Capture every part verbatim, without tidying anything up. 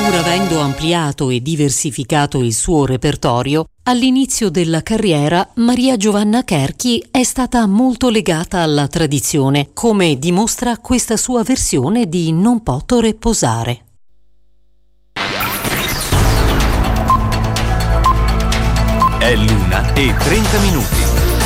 Pur avendo ampliato e diversificato il suo repertorio, all'inizio della carriera Maria Giovanna Cherchi è stata molto legata alla tradizione, come dimostra questa sua versione di Non poto reposare. È l'una e trenta minuti.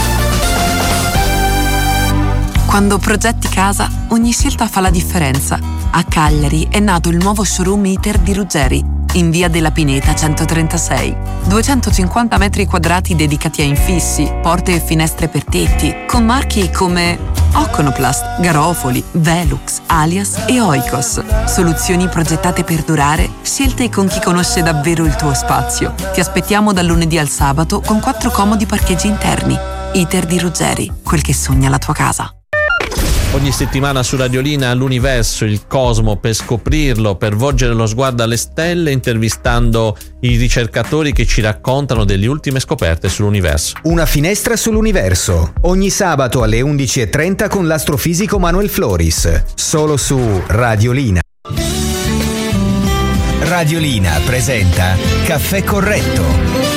Quando progetti casa, ogni scelta fa la differenza. A Cagliari è nato il nuovo showroom Iter di Ruggeri, in via della Pineta centotrentasei. duecentocinquanta metri quadrati dedicati a infissi, porte e finestre per tetti, con marchi come Oconoplast, Garofoli, Velux, Alias e Oikos. Soluzioni progettate per durare, scelte con chi conosce davvero il tuo spazio. Ti aspettiamo dal lunedì al sabato con quattro comodi parcheggi interni. Iter di Ruggeri, quel che sogna la tua casa. Ogni settimana su Radiolina l'universo, il cosmo, per scoprirlo, per volgere lo sguardo alle stelle, intervistando i ricercatori che ci raccontano delle ultime scoperte sull'universo. Una finestra sull'universo, ogni sabato alle undici e trenta con l'astrofisico Manuel Floris, solo su Radiolina. Radiolina presenta Caffè Corretto.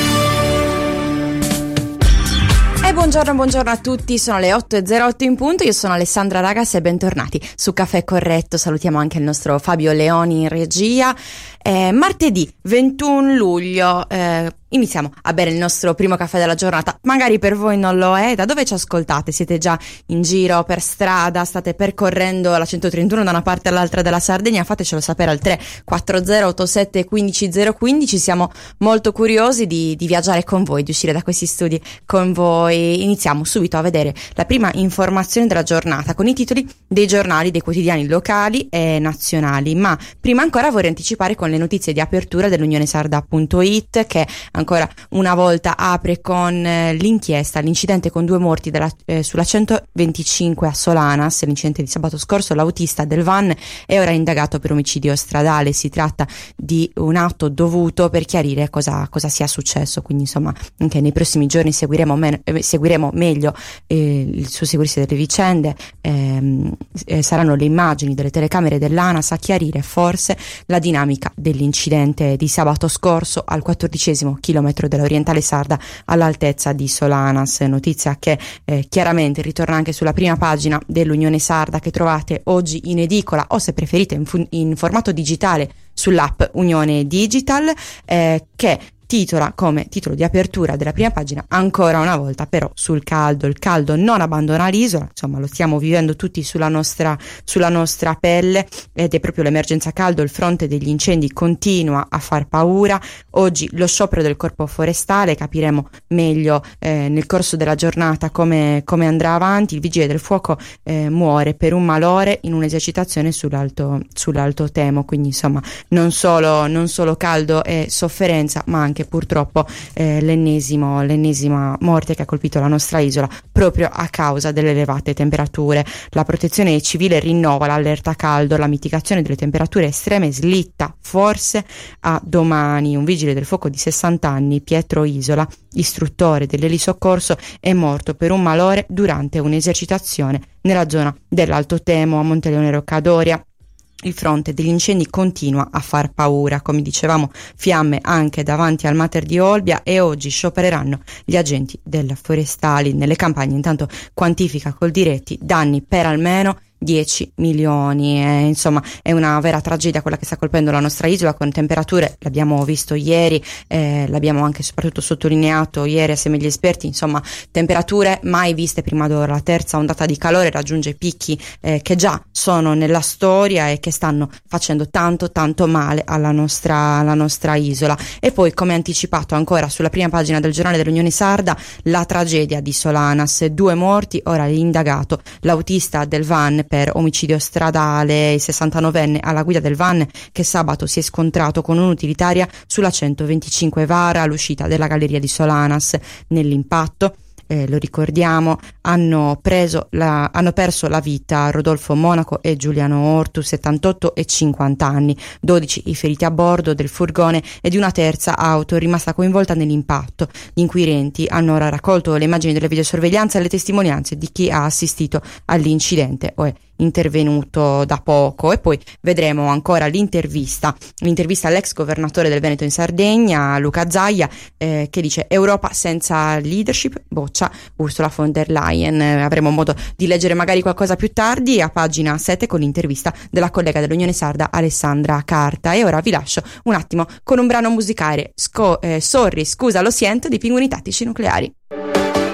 E buongiorno, buongiorno a tutti, sono le otto e zero otto in punto, io sono Alessandra Ragas e bentornati su Caffè Corretto. Salutiamo anche il nostro Fabio Leoni in regia. Eh, martedì ventuno luglio, eh, iniziamo a bere il nostro primo caffè della giornata. Magari per voi non lo è. Da dove ci ascoltate? Siete già in giro per strada? State percorrendo la centotrentuno da una parte all'altra della Sardegna? Fatecelo sapere al tre quattro zero otto sette uno cinque zero uno cinque. Siamo molto curiosi di, di viaggiare con voi, di uscire da questi studi con voi. Iniziamo subito a vedere la prima informazione della giornata con i titoli dei giornali, dei quotidiani locali e nazionali. Ma prima ancora vorrei anticipare con le notizie di apertura dell'Unione Sarda punto it, che ancora una volta apre con eh, l'inchiesta, l'incidente con due morti della, eh, sulla centoventicinque a Solanas, l'incidente di sabato scorso. L'autista del van è ora indagato per omicidio stradale. Si tratta di un atto dovuto per chiarire cosa, cosa sia successo, quindi insomma anche nei prossimi giorni seguiremo, men- eh, seguiremo meglio eh, il susseguirsi delle vicende. ehm, eh, saranno le immagini delle telecamere dell'ANAS a chiarire forse la dinamica dell'incidente di sabato scorso al quattordicesimo chilometro dell'orientale sarda all'altezza di Solanas. Notizia che eh, chiaramente ritorna anche sulla prima pagina dell'Unione Sarda, che trovate oggi in edicola o se preferite in, fu- in formato digitale sull'app Unione Digital, eh, che titola come titolo di apertura della prima pagina: ancora una volta però sul caldo. Il caldo non abbandona l'isola, insomma lo stiamo vivendo tutti sulla nostra, sulla nostra pelle, ed è proprio l'emergenza caldo. Il fronte degli incendi continua a far paura. Oggi lo sciopero del corpo forestale, capiremo meglio eh, nel corso della giornata come, come andrà avanti. Il vigile del fuoco eh, muore per un malore in un'esercitazione sull'alto, sull'Alto Temo, quindi insomma non solo, non solo caldo e sofferenza, ma anche che purtroppo eh, l'ennesimo, l'ennesima morte che ha colpito la nostra isola proprio a causa delle elevate temperature. La protezione civile rinnova l'allerta caldo. La mitigazione delle temperature estreme slitta forse a domani. Un vigile del fuoco di sessanta anni, Pietro Isola, istruttore dell'elisoccorso, è morto per un malore durante un'esercitazione nella zona dell'Alto Temo a Monteleone Roccadoria. Il fronte degli incendi continua a far paura, come dicevamo, fiamme anche davanti al Mater di Olbia, e oggi sciopereranno gli agenti del forestali. Nelle campagne intanto quantifica Coldiretti danni per almeno dieci milioni. E, insomma è una vera tragedia quella che sta colpendo la nostra isola, con temperature, l'abbiamo visto ieri, eh, l'abbiamo anche soprattutto sottolineato ieri assieme agli esperti, insomma temperature mai viste prima d'ora. La terza ondata di calore raggiunge picchi eh, che già sono nella storia e che stanno facendo tanto tanto male alla nostra, alla nostra isola. E poi, come anticipato ancora sulla prima pagina del giornale dell'Unione Sarda, la tragedia di Solanas, due morti, ora l'indagato l'autista del van per omicidio stradale, il sessantanovenne alla guida del van che sabato si è scontrato con un'utilitaria sulla centoventicinque Vara all'uscita della galleria di Solanas. Nell'impatto eh, lo ricordiamo, hanno, preso la, hanno perso la vita Rodolfo Monaco e Giuliano Ortu, settantotto e cinquanta anni, dodici i feriti a bordo del furgone e di una terza auto rimasta coinvolta nell'impatto. Gli inquirenti hanno ora raccolto le immagini delle videosorveglianze e le testimonianze di chi ha assistito all'incidente o è intervenuto da poco. E poi vedremo ancora l'intervista l'intervista all'ex governatore del Veneto in Sardegna, Luca Zaia, eh, che dice: Europa senza leadership boccia Ursula von der Leyen. Eh, avremo modo di leggere magari qualcosa più tardi a pagina sette con l'intervista della collega dell'Unione Sarda Alessandra Carta. E ora vi lascio un attimo con un brano musicale, Sco- eh, Sorry, scusa, lo sento, di Pinguini Tattici Nucleari.